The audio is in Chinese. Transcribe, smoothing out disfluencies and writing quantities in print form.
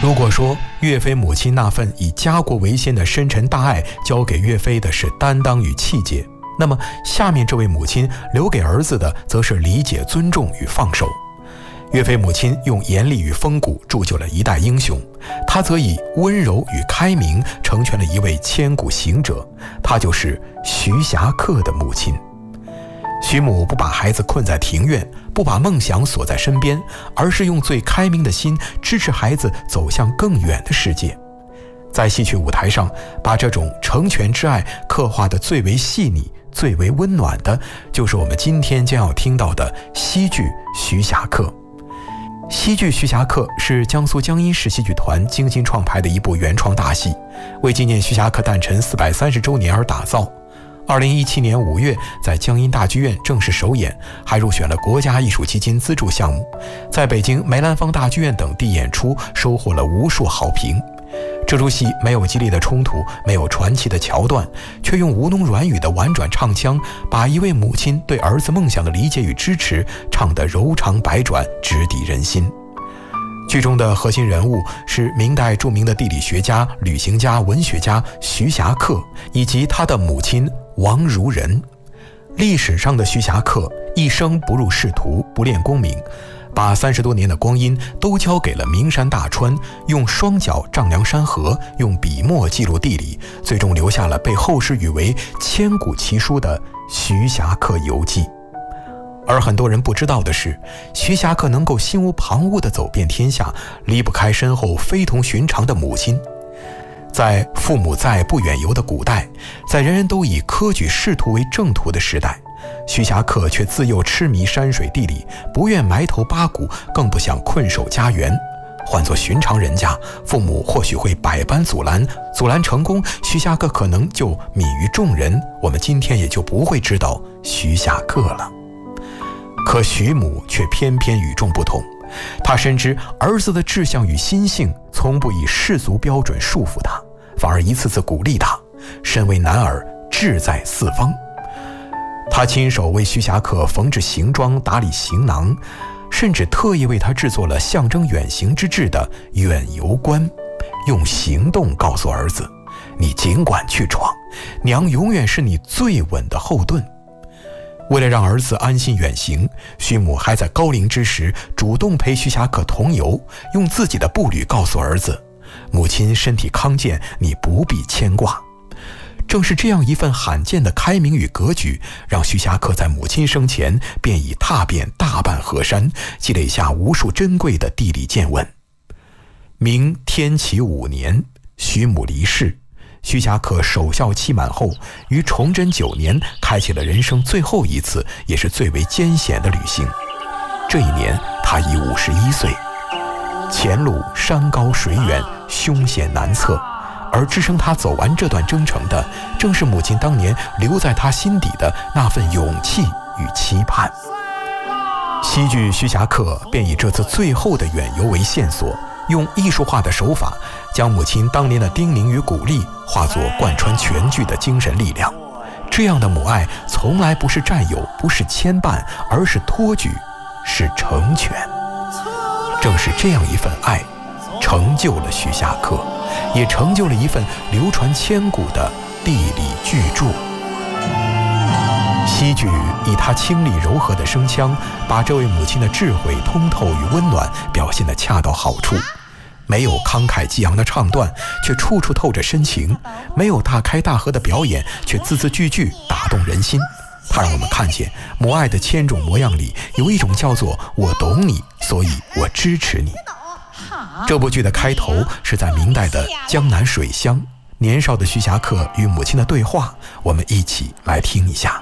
如果说岳飞母亲那份以家国为先的深沉大爱交给岳飞的是担当与气节，那么下面这位母亲留给儿子的则是理解、尊重与放手。岳飞母亲用严厉与风骨铸就了一代英雄，她则以温柔与开明成全了一位千古行者，她就是徐霞客的母亲。徐母不把孩子困在庭院，不把梦想锁在身边，而是用最开明的心支持孩子走向更远的世界。在戏曲舞台上，把这种成全之爱刻画得最为细腻、最为温暖的，就是我们今天将要听到的戏剧《徐霞客》。戏剧《徐霞客》是江苏江阴市戏剧团精心创排的一部原创大戏，为纪念徐霞客诞辰430周年而打造。2017年5月在江阴大剧院正式首演，还入选了国家艺术基金资助项目，在北京梅兰芳大剧院等地演出，收获了无数好评。这出戏没有激烈的冲突，没有传奇的桥段，却用吴侬软语的婉转唱腔，把一位母亲对儿子梦想的理解与支持唱得柔肠百转，直抵人心。剧中的核心人物是明代著名的地理学家、旅行家、文学家徐霞客，以及他的母亲王如人。历史上的徐霞客一生不入仕途，不恋功名，把30多年的光阴都交给了名山大川，用双脚丈量山河，用笔墨记录地理，最终留下了被后世誉为千古奇书的《徐霞客游记》。而很多人不知道的是，徐霞客能够心无旁骛地走遍天下，离不开身后非同寻常的母亲。在父母在不远游的古代，在人人都以科举仕途为正途的时代，徐霞客却自幼痴迷山水地理，不愿埋头八股，更不想困守家园。换作寻常人家，父母或许会百般阻拦，阻拦成功，徐霞客可能就泯于众人，我们今天也就不会知道徐霞客了。可徐母却偏偏与众不同，她深知儿子的志向与心性从不以世俗标准束缚他，反而一次次鼓励他，身为男儿，志在四方。他亲手为徐霞客缝制行装，打理行囊，甚至特意为他制作了象征远行之志的远游冠，用行动告诉儿子，你尽管去闯，娘永远是你最稳的后盾。为了让儿子安心远行，徐母还在高龄之时主动陪徐霞客同游，用自己的步履告诉儿子，母亲身体康健，你不必牵挂。正是这样一份罕见的开明与格局，让徐霞客在母亲生前便已踏遍大半河山，积累下无数珍贵的地理见闻。明天启5年，徐母离世，徐霞客守孝期满后，于崇祯9年开启了人生最后一次也是最为艰险的旅行。这一年他已51岁，前路山高水远，凶险难测，而支撑他走完这段征程的，正是母亲当年留在他心底的那份勇气与期盼。戏剧《徐霞客》便以这次最后的远游为线索，用艺术化的手法，将母亲当年的叮咛与鼓励化作贯穿全剧的精神力量。这样的母爱从来不是占有，不是牵绊，而是托举，是成全。正是这样一份爱，成就了徐霞客，也成就了一份流传千古的地理巨著。戏剧以他清丽柔和的声腔，把这位母亲的智慧、通透与温暖表现得恰到好处。没有慷慨激昂的唱段，却处处透着深情；没有大开大合的表演，却字字句句打动人心。它让我们看见母爱的千种模样里，有一种叫做我懂你，所以我支持你。这部剧的开头是在明代的江南水乡，年少的徐霞客与母亲的对话，我们一起来听一下。